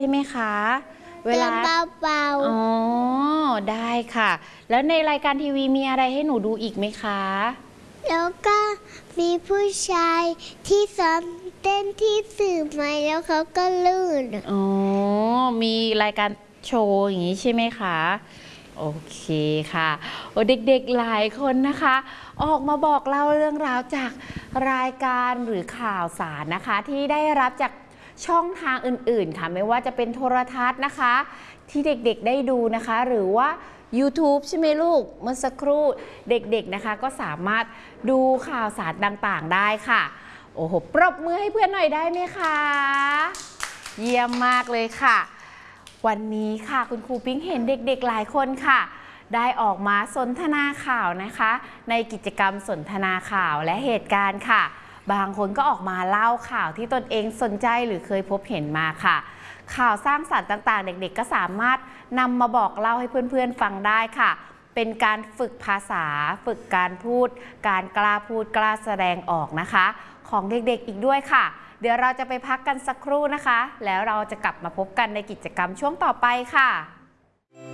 ใช่ไหมคะเวลาเบาอ๋อได้ค่ะ แล้วในรายการทีวีมีอะไรให้หนูดูอีกไหมคะๆแล้วก็มีผู้ชายที่ซ้อมเต้นที่สื่อมาแล้วเขาก็ลื่นอ๋อมีรายการโชว์อย่างนี้ใช่ไหมคะโอเคค่ะโอ้เด็กๆหลายคนนะคะ ออกมาบอกเล่าเรื่องราวจากรายการหรือข่าวสารนะคะที่ได้รับจากช่องทางอื่นๆค่ะไม่ว่าจะเป็นโทรทัศน์นะคะที่เด็กๆได้ดูนะคะหรือว่า YouTube ใช่ไหมลูกเมื่อสักครู่เด็กๆนะคะก็สามารถดูข่าวสารต่างๆได้ค่ะโอ้โหปรบมือให้เพื่อนหน่อยได้ไหมคะเยี่ยมมากเลยค่ะวันนี้ค่ะคุณครูปิ๊งเห็นเด็กๆหลายคนค่ะได้ออกมาสนทนาข่าวนะคะในกิจกรรมสนทนาข่าวและเหตุการณ์ค่ะบางคนก็ออกมาเล่าข่าวที่ตนเองสนใจหรือเคยพบเห็นมาค่ะข่าวสร้างสรรค์ต่างๆเด็กๆก็สามารถนำมาบอกเล่าให้เพื่อนๆฟังได้ค่ะเป็นการฝึกภาษาฝึกการพูดการกล้าพูดกล้าแสดงออกนะคะของเด็กๆอีกด้วยค่ะเดี๋ยวเราจะไปพักกันสักครู่นะคะแล้วเราจะกลับมาพบกันในกิจกรรมช่วงต่อไปค่ะ